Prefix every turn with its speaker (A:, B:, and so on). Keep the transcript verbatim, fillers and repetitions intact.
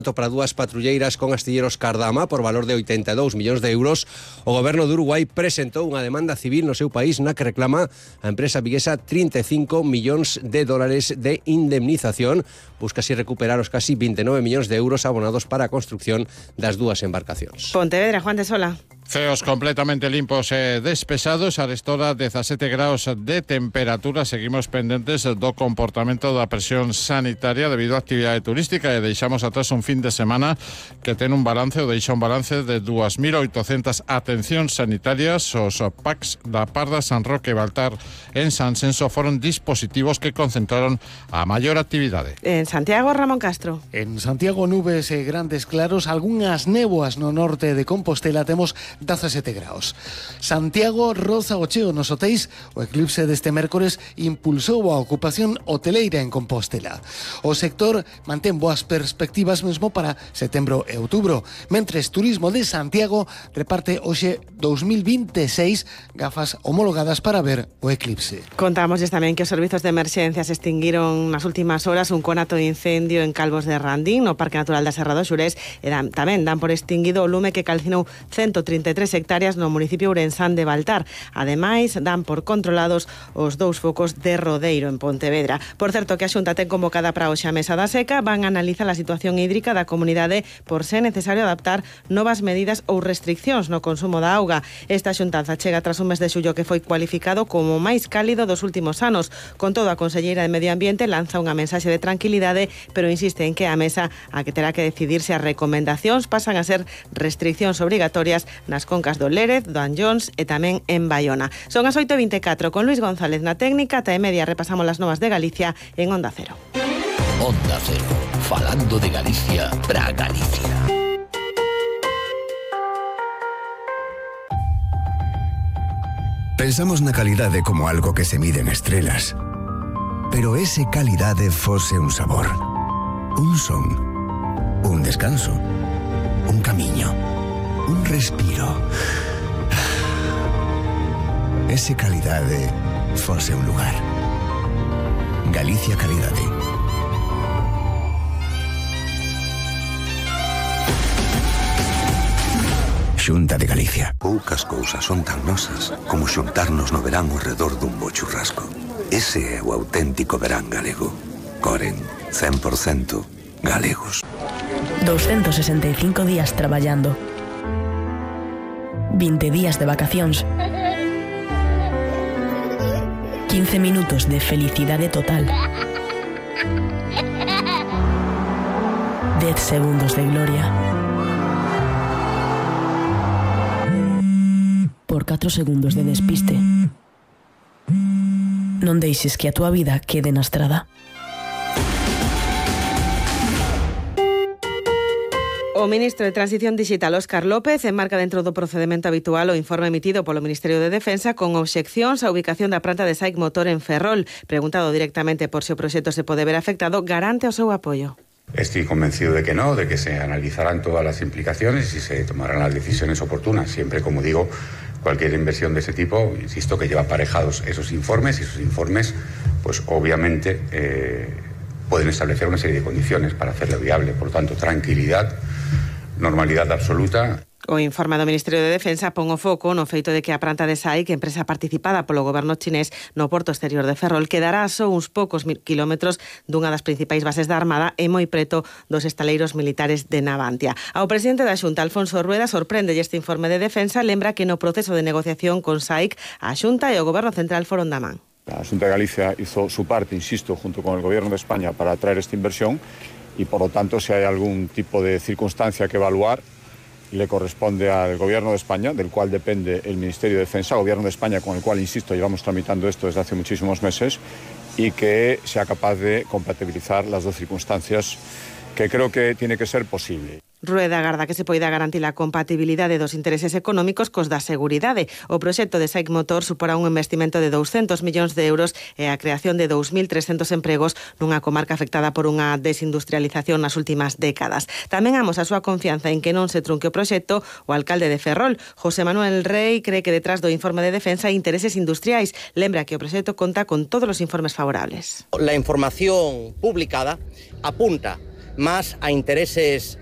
A: para dúas patrulleiras con astilleros Cardama por valor de oitenta e dous millóns de euros. O goberno de Uruguai presentou unha demanda civil no seu país na que reclama a empresa viguesa trinta e cinco millóns de dólares de indemnización. Busca así recuperar os casi vinte e nove millóns de euros abonados para a construcción das dúas embarcacións.
B: Pontevedra, Juan de Sola.
C: Ceos completamente limpos e despesados, arestora dezasete graus de temperatura. Seguimos pendentes do comportamento da presión sanitaria debido á actividade turística e deixamos atrás un fin de semana que ten un balance, ou deixa un balance de dúas mil oitocentas atencións sanitarias. Os P A Cs da Parda, San Roque e Baltar en San Senso foron dispositivos que concentraron a maior actividade.
B: En Santiago, Ramón Castro.
D: En Santiago, nubes e grandes claros, algunhas néboas no norte de Compostela. Temos dezasete graus. Santiago roza o cheo nos hotéis. O eclipse deste mércores impulsou a ocupación hoteleira en Compostela. O sector mantén boas perspectivas mesmo para setembro e outubro, mentres Turismo de Santiago reparte hoxe dous mil vinte e seis gafas homologadas para ver o eclipse.
B: Contamos tamén que os servizos de emerxencias extinguiron nas últimas horas un conato de incendio en Calvos de Randín, no Parque Natural da Serra do Xurés, e dan, tamén dan por extinguido o lume que calcinou ciento trinta e tres hectáreas no municipio ourensán de Baltar. Ademais, dan por controlados os dous focos de Rodeiro en Pontevedra. Por certo, que a Xunta ten convocada para hoxe a mesa da seca, van a analizar a situación hídrica da comunidade por ser necesario adaptar novas medidas ou restriccións no consumo da auga. Esta xuntanza chega tras un mes de xullo que foi cualificado como máis cálido dos últimos anos. Con todo, a conselleira de Medio Ambiente lanza unha mensaxe de tranquilidade, pero insiste en que a mesa a que terá que decidir se as recomendacións pasan a ser restriccións obrigatorias nas concas do Lérez, do Anllóns e tamén en Baiona. Son as oito e vinte e catro con Luis González na técnica. Ata e media repasamos as novas de Galicia en Onda Cero.
E: Onda Cero, falando de Galicia para Galicia.
F: Pensamos na calidade como algo que se mide en estrelas. Pero ese calidade fose un sabor, un son, un descanso, un camiño, un respiro. Ese calidade fose un lugar. Galicia Calidade. Xunta de Galicia.
G: Poucas cousas son tan nosas como xuntarnos no verán ao redor dun bo churrasco. Ese é o auténtico verán galego. Coren, cen por cento galegos.
H: doscientos sesenta e cinco días traballando. vinte días de vacacións. quince minutos de felicidade total. dez segundos de gloria. Por catro segundos de despiste. Non deixes que a túa vida quede na estrada.
B: O ministro de Transición Digital, Óscar López, enmarca dentro do procedemento habitual o informe emitido polo Ministerio de Defensa con obxeccións á ubicación da planta de SAIC Motor en Ferrol. Preguntado directamente por se o proxecto se pode ver afectado, garante o seu apoio.
I: Estoy convencido de que no, de que se analizarán todas las implicaciones y se tomarán las decisiones oportunas. Siempre, como digo, cualquier inversión de ese tipo, insisto, que lleva aparejados esos informes, y esos informes, pues obviamente eh, pueden establecer una serie de condiciones para hacerlo viable. Por lo tanto, tranquilidad, normalidad absoluta.
B: O informe do Ministerio de Defensa pon o foco no feito de que a planta de SAIC, empresa participada polo goberno chinés no porto exterior de Ferrol, quedará só uns poucos mil kilómetros dunha das principais bases da Armada e moi preto dos estaleiros militares de Navantia. Ao presidente da Xunta, Alfonso Rueda, sorprende este informe de Defensa, lembra que no proceso de negociación con SAIC, a Xunta e o Goberno Central foron da man.
J: La Xunta de Galicia hizo su parte, insisto, junto con el Gobierno de España para atraer esta inversión y, por lo tanto, si hay algún tipo de circunstancia que evaluar, le corresponde al Gobierno de España, del cual depende el Ministerio de Defensa, Gobierno de España con el cual, insisto, llevamos tramitando esto desde hace muchísimos meses, y que sea capaz de compatibilizar las dos circunstancias, que creo que tiene que ser posible.
B: Rueda agarda que se poida garantir a compatibilidade dos intereses económicos cos da seguridade. O proxecto de SAIC Motor suporá un investimento de douscentos millóns de euros e a creación de dous mil trescentos empregos nunha comarca afectada por unha desindustrialización nas últimas décadas. Tamén amos a súa confianza en que non se trunque o proxecto o alcalde de Ferrol, José Manuel Rey, cree que detrás do informe de defensa hai intereses industriais. Lembra que o proxecto conta con todos os informes favorables.
K: La información publicada apunta más a intereses